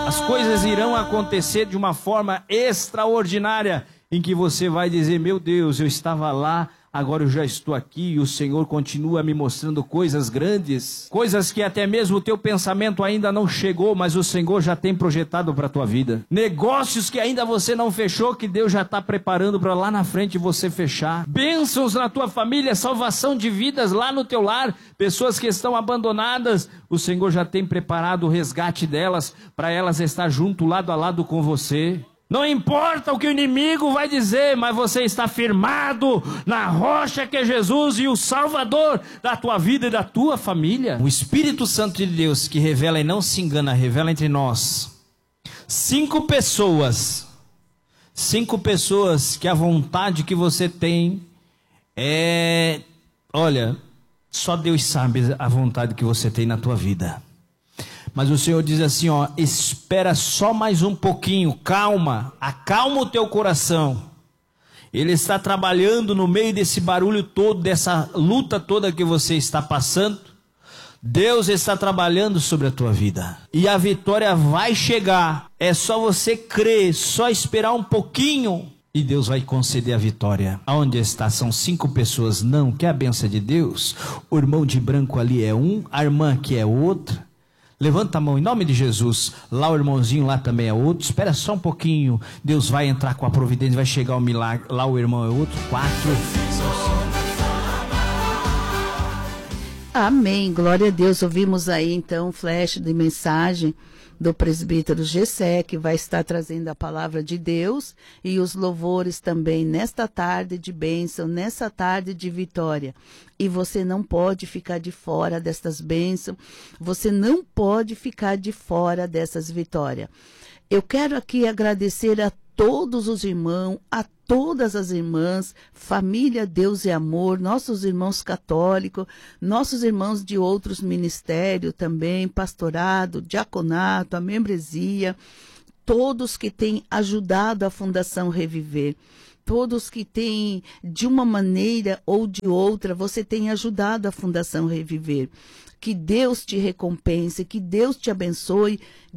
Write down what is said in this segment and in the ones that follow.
As coisas irão acontecer de uma forma extraordinária, em que você vai dizer: meu Deus, eu estava lá, agora eu já estou aqui, e o Senhor continua me mostrando coisas grandes, coisas que até mesmo o teu pensamento ainda não chegou, mas o Senhor já tem projetado para a tua vida. Negócios que ainda você não fechou, que Deus já está preparando para lá na frente você fechar. Bênçãos na tua família, salvação de vidas lá no teu lar, pessoas que estão abandonadas, o Senhor já tem preparado o resgate delas, para elas estar junto, lado a lado com você. Não importa o que o inimigo vai dizer, mas você está firmado na rocha que é Jesus e o Salvador da tua vida e da tua família. O Espírito Santo de Deus, que revela e não se engana, revela entre nós 5 pessoas que a vontade que você tem é... Olha, só Deus sabe a vontade que você tem na tua vida. Mas o Senhor diz assim, ó, espera só mais um pouquinho, calma, acalma o teu coração. Ele está trabalhando no meio desse barulho todo, dessa luta toda que você está passando. Deus está trabalhando sobre a tua vida. E a vitória vai chegar. É só você crer, só esperar um pouquinho. E Deus vai conceder a vitória. Aonde está? São 5 pessoas. Não, que é a bênção de Deus. O irmão de branco ali é um, a irmã aqui é outra. Levanta a mão em nome de Jesus. Lá o irmãozinho lá também é outro. Espera só um pouquinho. Deus vai entrar com a providência, vai chegar o milagre. Lá o irmão é outro. 4. Amém. Glória a Deus. Ouvimos aí então um flash de mensagem do presbítero Gessé, que vai estar trazendo a palavra de Deus e os louvores também nesta tarde de bênção, nessa tarde de vitória. E você não pode ficar de fora destas bênçãos, você não pode ficar de fora dessas vitórias. Eu quero aqui agradecer a todos os irmãos, a todas as irmãs, família Deus e Amor, nossos irmãos católicos, nossos irmãos de outros ministérios também, pastorado, diaconato, a membresia, todos que têm ajudado a Fundação Reviver. Todos que têm, de uma maneira ou de outra, você tem ajudado a Fundação Reviver. Que Deus te recompense, que Deus te abençoe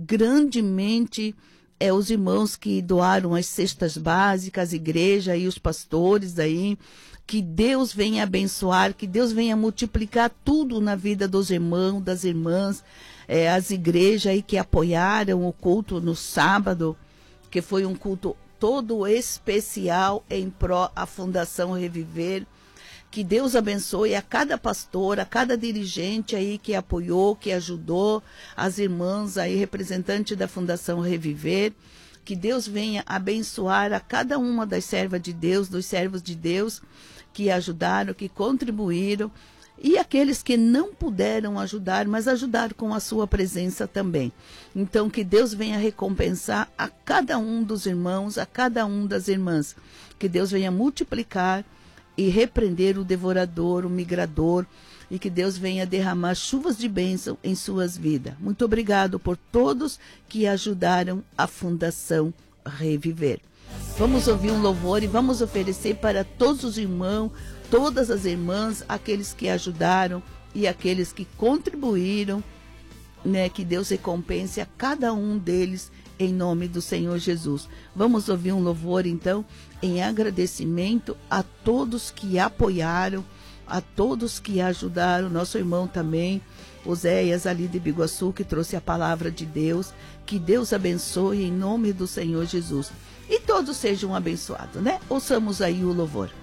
grandemente. Os irmãos que doaram as cestas básicas, a igreja e os pastores aí. Que Deus venha abençoar, que Deus venha multiplicar tudo na vida dos irmãos, das irmãs, as igrejas aí que apoiaram o culto no sábado, que foi um culto todo especial em pró a Fundação Reviver. Que Deus abençoe a cada pastor, a cada dirigente aí que apoiou, que ajudou, as irmãs aí, representantes da Fundação Reviver. Que Deus venha abençoar a cada uma das servas de Deus, dos servos de Deus que ajudaram, que contribuíram. E aqueles que não puderam ajudar, mas ajudaram com a sua presença também. Então, que Deus venha recompensar a cada um dos irmãos, a cada um das irmãs. Que Deus venha multiplicar e repreender o devorador, o migrador. E que Deus venha derramar chuvas de bênção em suas vidas. Muito obrigado por todos que ajudaram a Fundação Reviver. Vamos ouvir um louvor e vamos oferecer para todos os irmãos, todas as irmãs, aqueles que ajudaram e aqueles que contribuíram, né? Que Deus recompense a cada um deles em nome do Senhor Jesus. Vamos ouvir um louvor então em agradecimento a todos que apoiaram, a todos que ajudaram, nosso irmão também, Oséias ali de Biguaçu, que trouxe a palavra de Deus. Que Deus abençoe em nome do Senhor Jesus. E todos sejam abençoados, né? Ouçamos aí o louvor.